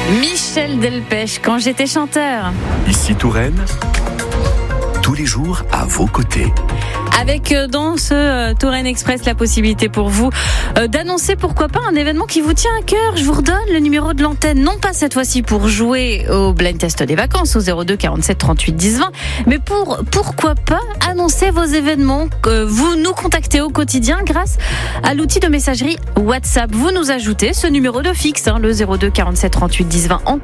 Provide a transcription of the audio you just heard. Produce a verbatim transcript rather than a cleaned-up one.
Michel Delpech, quand j'étais chanteur. Ici Touraine, tous les jours à vos côtés. Avec euh, dans ce euh, Touraine Express la possibilité pour vous euh, d'annoncer pourquoi pas un événement qui vous tient à cœur. Je vous redonne le numéro de l'antenne, non pas cette fois-ci pour jouer au blind test des vacances au zéro deux quarante-sept trente-huit dix vingt, mais pour pourquoi pas annoncer vos événements. Euh, vous nous contactez au quotidien grâce à l'outil de messagerie WhatsApp. Vous nous ajoutez ce numéro de fixe, hein, le zéro deux quarante-sept trente-huit dix vingt en